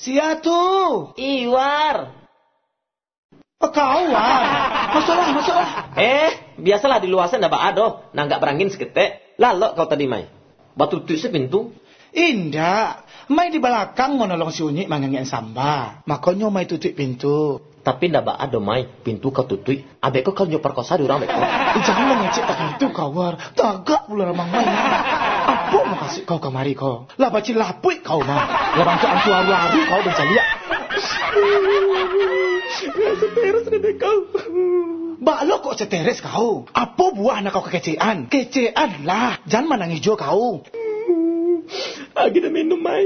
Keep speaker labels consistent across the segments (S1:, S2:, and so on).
S1: Sia tuh.
S2: Iwar.
S1: Kau War. Masalah.
S2: Biasalah di luasan dah adoh. Nanggak berangin sekete. Lalok kau tadi mai. Batu tutup sepintu.
S1: Indah. Mai di belakang menolong si Unyik mangangin samba. Makanya mai tutup pintu.
S2: Tapi ndak adoh mai. Pintu kau tutup. Abek kau nyopar kosa di orang beko.
S1: Jangan ngecek tak itu kau War. Tagak pula ramang mai. Apa mau kasih kau kemari kau? Lah baci lapuk kau mah. Lah bangsa antu hari-hari kau berjaya. Seteres deh kau. Mbak lo kok seteres kau? Apa buah anak kau kekecean? Kecean lah. Jangan manang hijau kau.
S2: Lagi dah minum mai.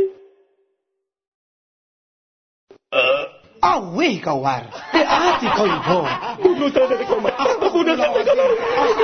S1: Awih kau War. Hati kau ibu.
S2: Bunuh saya dari kau mai. Bunuh saya dari kau.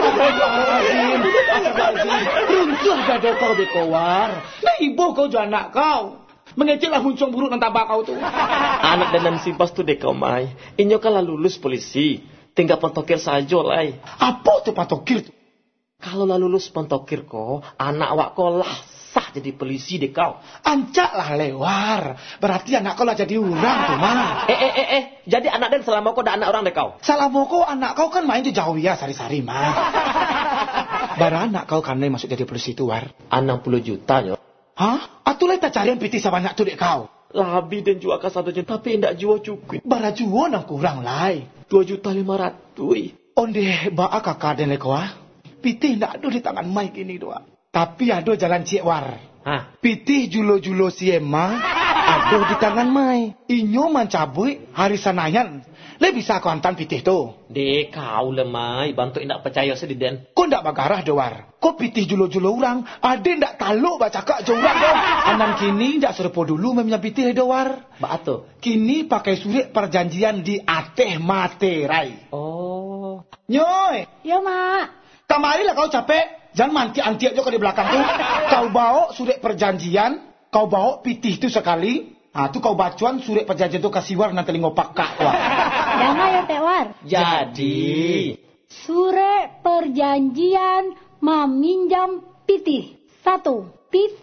S1: Runtuh gado kau deh kau War. Nah ibu kau jual anak kau. Mengeceklah muncung buruk dan tabak kau tuh.
S2: Anak dan simpas tu dek kau mai. Inyo kalah lulus polisi. Tinggal pentokir saja lai.
S1: Apa tu patokir tu?
S2: Kalau lah lulus pentokir kau, anak awak kau lah sah jadi polisi dek kau.
S1: Ancak lah lewar. Berarti anak kau lah jadi orang tuh mah.
S2: Jadi anak dan selama kau dah anak orang dek kau.
S1: Selama kau anak kau kan main di jauh ya sari-sari mah. Bara anak kau kan masuk jadi polisi tu War.
S2: 60 juta yo.
S1: Hah? Atulah tak carian piti sebanyak tu dek kau.
S2: Labi dan jual ke 1 juta tapi tidak jual cukup.
S1: Bara jual nang kurang lai.
S2: 2.500.000.
S1: Onde baa kakak dan leko ah. Piti ndak ada di tangan mai kini doa. Tapi ada jalan cik War.
S2: Hah?
S1: Piti julo-julo siema ada di tangan mai. Inyo mencabui hari sanayan. Le bisa kau hantan pitih tu.
S2: Dek kau lemai bantu indak percaya sediden.
S1: Kau ndak bagarah doar. Kau pitih julo-julo orang. Ada ndak taluk baca kak jorang kau. Anan kini ndak serupa dulu mempunyai pitih doar.
S2: Ba tu.
S1: Kini pakai surat perjanjian di ateh materai.
S2: Oh.
S1: Nyoy.
S3: Ya mak.
S1: Kamarilah kau capek. Jangan manti-anti aja kau di belakang tu. Kau bawa surat perjanjian. Kau bawa pitih tu sekali. Tu kau bacuan surat perjanjian tu kasih War nanti ngopak kak War.
S3: Jangan ya Teh War.
S2: Jadi.
S3: Surat perjanjian meminjam pitih. 1. Pitih.